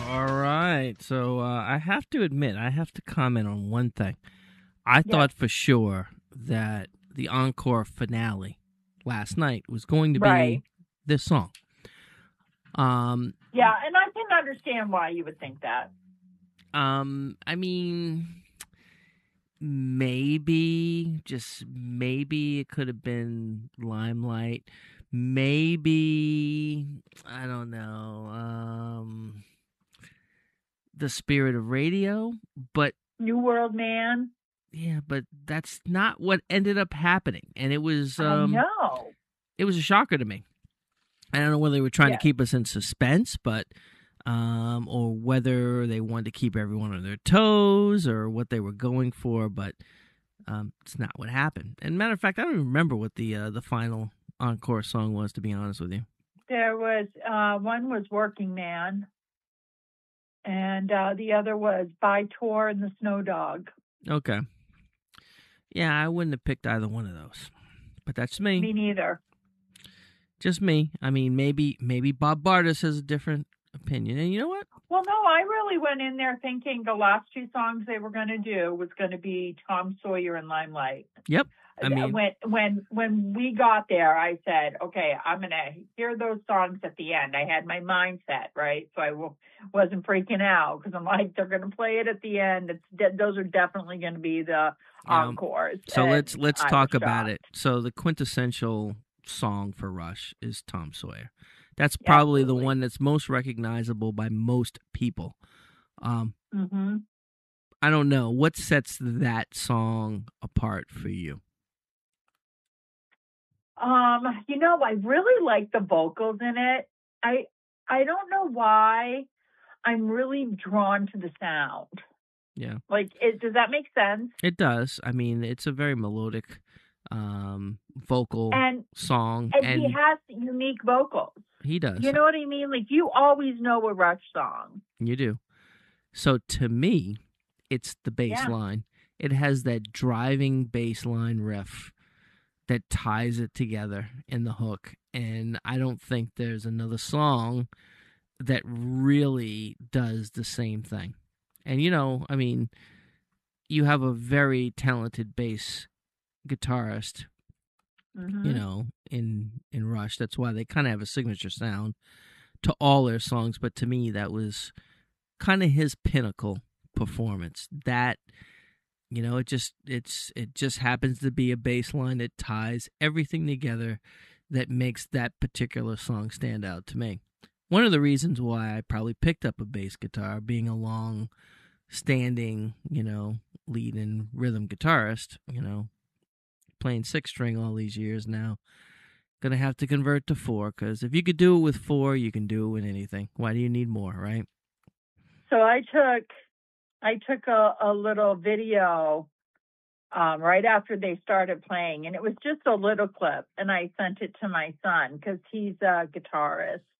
All right. So I have to admit, I have to comment on one thing. I Yeah. thought for sure that the encore finale last night was going to be Right. this song. Yeah, and I can understand why you would think that. I mean, maybe, just maybe it could have been Limelight. Maybe, I don't know, The Spirit of Radio, but New World Man. yeah, but that's not what ended up happening, and it was I know. it was a shocker to me. I don't know whether they were trying to Yes. keep us in suspense, but or whether they wanted to keep everyone on their toes, or what they were going for, but it's not what happened. And matter of fact, I don't even remember what the final encore song was, to be honest with you. There was one was Working Man, and the other was By Tor and the Snow Dog. Okay. Yeah, I wouldn't have picked either one of those, but that's me. Me neither. Just me. I mean, maybe Bob Bardas has a different opinion, and you know what? Well, no, I really went in there thinking the last two songs they were going to do was going to be Tom Sawyer and Limelight. Yep. I mean, when we got there, I said, okay, I'm going to hear those songs at the end. I had my mindset, right? So I wasn't freaking out because I'm like, they're going to play it at the end. Those are definitely going to be the encores. So and let's I talk was about shocked. it. So the quintessential song for Rush is Tom Sawyer. That's probably Absolutely. the one that's most recognizable by most people. Mm-hmm. I don't know what sets that song apart for you. I really like the vocals in it. I don't know why I'm really drawn to the sound. Yeah. Like, does that make sense? It does. I mean, it's a very melodic vocal song. And he has unique vocals. He does. You know what I mean? Like, you always know a Rush song. You do. So to me, it's the bass line. It has that driving bass line riff that ties it together in the hook. And I don't think there's another song that really does the same thing. And, I mean, you have a very talented bass guitarist, in Rush. That's why they kind of have a signature sound to all their songs. But to me, that was kind of his pinnacle performance. That, it just happens to be a bass line that ties everything together that makes that particular song stand out to me. One of the reasons why I probably picked up a bass guitar, being a long-standing, lead and rhythm guitarist, playing 6-string all these years now, gonna have to convert to 4, because if you could do it with 4, you can do it with anything. Why do you need more, right? So I took a little video right after they started playing, and it was just a little clip, and I sent it to my son because he's a guitarist.